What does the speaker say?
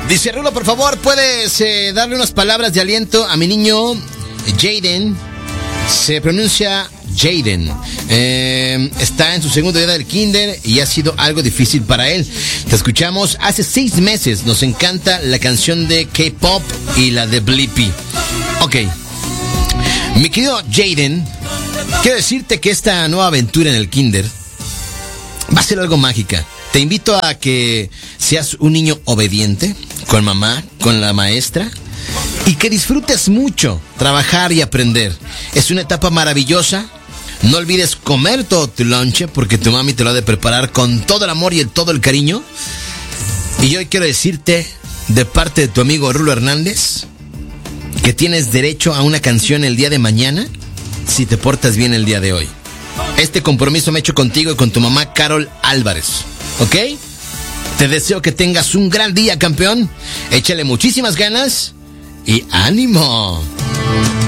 Dice Rulo, por favor, ¿puedes darle unas palabras de aliento a mi niño Jaden? Se pronuncia Jaden. Está en su segundo día del kinder y ha sido algo difícil para él. Te escuchamos hace 6 meses. Nos encanta la canción de K-pop y la de Blippi. Ok. Mi querido Jaden, quiero decirte que esta nueva aventura en el kinder va a ser algo mágica. Te invito a que seas un niño obediente con mamá, con la maestra, y que disfrutes mucho trabajar y aprender. Es una etapa maravillosa. No olvides comer todo tu lonche porque tu mami te lo ha de preparar con todo el amor y todo el cariño. Y hoy quiero decirte, de parte de tu amigo Rulo Hernández, que tienes derecho a una canción el día de mañana si te portas bien el día de hoy. Este compromiso me he hecho contigo y con tu mamá Carol Álvarez, ¿ok? Te deseo que tengas un gran día, campeón. Échale muchísimas ganas y ánimo.